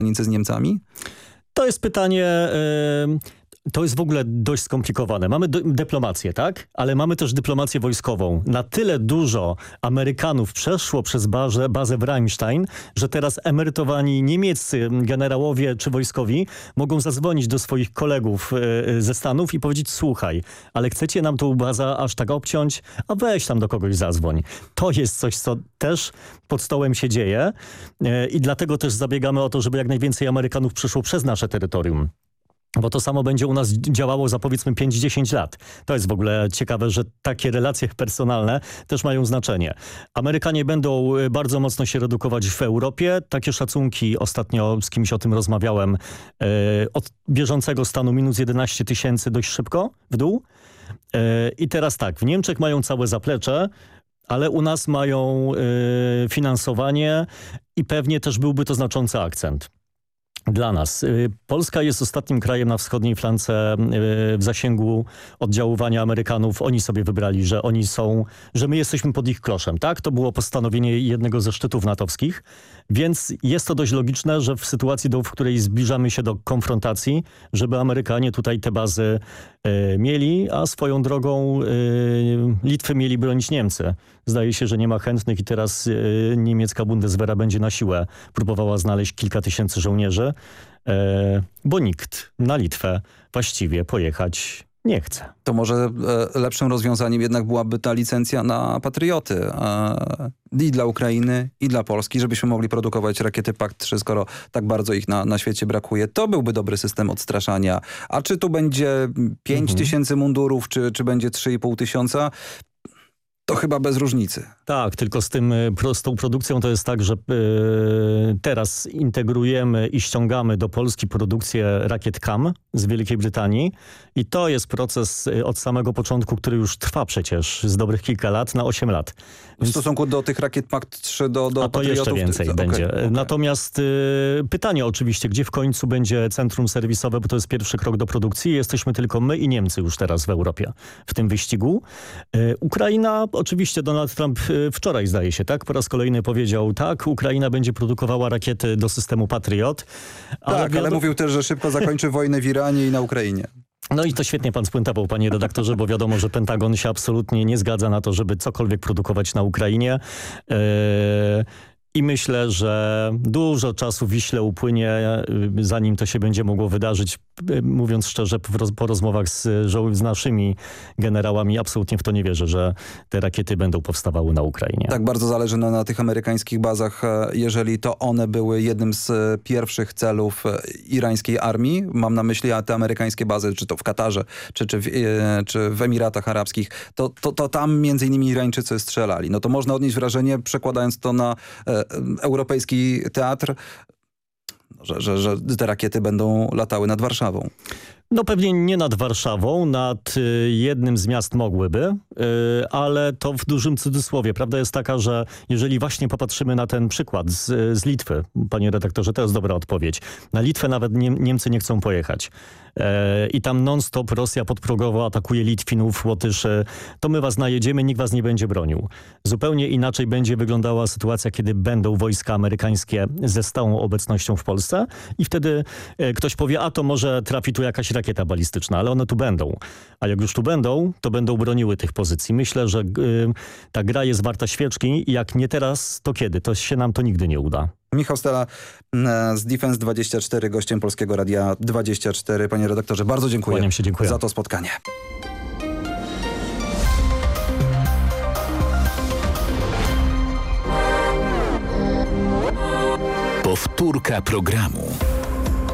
z Niemcami? To jest pytanie... To jest w ogóle dość skomplikowane. Mamy dyplomację, tak? Ale mamy też dyplomację wojskową. Na tyle dużo Amerykanów przeszło przez bazę w Ramstein, że teraz emerytowani niemieccy generałowie czy wojskowi mogą zadzwonić do swoich kolegów ze Stanów i powiedzieć: słuchaj, ale chcecie nam tą bazę aż tak obciąć? A weź tam do kogoś zadzwoń. To jest coś, co też pod stołem się dzieje i dlatego też zabiegamy o to, żeby jak najwięcej Amerykanów przeszło przez nasze terytorium. Bo to samo będzie u nas działało za powiedzmy 5-10 lat. To jest w ogóle ciekawe, że takie relacje personalne też mają znaczenie. Amerykanie będą bardzo mocno się redukować w Europie. Takie szacunki, ostatnio z kimś o tym rozmawiałem, od bieżącego stanu minus 11 000 dość szybko w dół. I teraz tak, w Niemczech mają całe zaplecze, ale u nas mają finansowanie i pewnie też byłby to znaczący akcent. Dla nas. Polska jest ostatnim krajem na wschodniej flance w zasięgu oddziaływania Amerykanów. Oni sobie wybrali, że my jesteśmy pod ich kloszem, tak? To było postanowienie jednego ze szczytów natowskich, więc jest to dość logiczne, że w sytuacji, w której zbliżamy się do konfrontacji, żeby Amerykanie tutaj te bazy mieli, a swoją drogą Litwy mieli bronić Niemcy. Zdaje się, że nie ma chętnych i teraz niemiecka Bundeswehra będzie na siłę próbowała znaleźć kilka tysięcy żołnierzy, bo nikt na Litwę właściwie pojechać nie chce. To może lepszym rozwiązaniem jednak byłaby ta licencja na Patrioty i dla Ukrainy, i dla Polski, żebyśmy mogli produkować rakiety PAK-3, skoro tak bardzo ich na świecie brakuje. To byłby dobry system odstraszania. A czy tu będzie 5 tysięcy mundurów, czy będzie 3,5 tysiąca? To chyba bez różnicy. Tak, tylko z tą produkcją to jest tak, że teraz integrujemy i ściągamy do Polski produkcję rakiet KAM z Wielkiej Brytanii i to jest proces od samego początku, który już trwa przecież z dobrych kilka lat na 8 lat. W stosunku do tych rakiet PAK-3 do a to Patriotów, jeszcze więcej będzie. Okay. Natomiast pytanie oczywiście, gdzie w końcu będzie centrum serwisowe, bo to jest pierwszy krok do produkcji. Jesteśmy tylko my i Niemcy już teraz w Europie w tym wyścigu. Ukraina, oczywiście Donald Trump wczoraj zdaje się, tak? Po raz kolejny powiedział, tak, Ukraina będzie produkowała rakiety do systemu Patriot. Ale mówił też, że szybko zakończy wojnę w Iranie i na Ukrainie. No i to świetnie pan spuentował, panie redaktorze, bo wiadomo, że Pentagon się absolutnie nie zgadza na to, żeby cokolwiek produkować na Ukrainie. I myślę, że dużo czasu w Wiśle upłynie, zanim to się będzie mogło wydarzyć. Mówiąc szczerze, po rozmowach z naszymi generałami absolutnie w to nie wierzę, że te rakiety będą powstawały na Ukrainie. Tak bardzo zależy na tych amerykańskich bazach, jeżeli to one były jednym z pierwszych celów irańskiej armii. Mam na myśli te amerykańskie bazy, czy to w Katarze, czy w Emiratach Arabskich. To tam między innymi Irańczycy strzelali. No to można odnieść wrażenie, przekładając to na europejski teatr, że te rakiety będą latały nad Warszawą. No pewnie nie nad Warszawą, nad jednym z miast mogłyby, ale to w dużym cudzysłowie. Prawda jest taka, że jeżeli właśnie popatrzymy na ten przykład z Litwy, panie redaktorze, to jest dobra odpowiedź. Na Litwę nawet Niemcy nie chcą pojechać. I tam non-stop Rosja podprogowo atakuje Litwinów, Łotyszy. To my was najedziemy, nikt was nie będzie bronił. Zupełnie inaczej będzie wyglądała sytuacja, kiedy będą wojska amerykańskie ze stałą obecnością w Polsce i wtedy ktoś powie, a to może trafi tu jakaś rakieta balistyczna, ale one tu będą. A jak już tu będą, to będą broniły tych pozycji. Myślę, że ta gra jest warta świeczki i jak nie teraz, to kiedy? To się nam to nigdy nie uda. Michał Stela z Defense24, gościem Polskiego Radia 24. Panie redaktorze, bardzo dziękuję, Kłaniam się, dziękuję za to spotkanie. Powtórka programu.